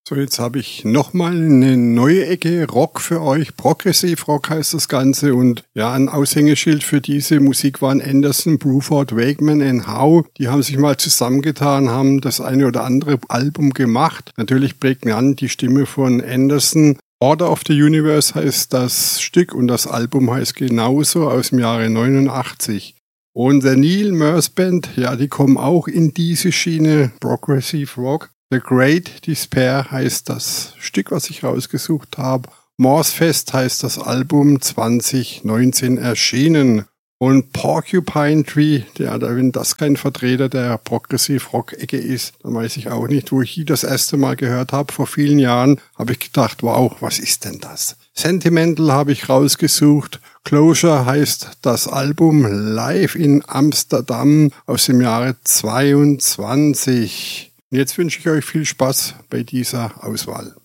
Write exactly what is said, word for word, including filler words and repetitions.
So, jetzt habe ich nochmal eine neue Ecke Rock für euch. Progressive Rock heißt das Ganze. Und ja, ein Aushängeschild für diese Musik waren Anderson, Bruford, Wakeman und Howe. Die haben sich mal zusammengetan, haben das eine oder andere Album gemacht. Natürlich prägnant die Stimme von Anderson. Order of the Universe heißt das Stück und das Album heißt genauso, aus dem Jahre neunundachtzig. Und der Neil Morse Band, ja, die kommen auch in diese Schiene Progressive Rock. The Great Despair heißt das Stück, was ich rausgesucht habe. Morsefest heißt das Album zwanzig neunzehn erschienen. Und Porcupine Tree, ja, wenn das kein Vertreter der Progressive Rock Ecke ist, dann weiß ich auch nicht, wo ich die das erste Mal gehört habe. Vor vielen Jahren habe ich gedacht, wow, was ist denn das? Sentimental habe ich rausgesucht. Closure heißt das Album Live in Amsterdam aus dem Jahre zweiundzwanzig. Und jetzt wünsche ich euch viel Spaß bei dieser Auswahl.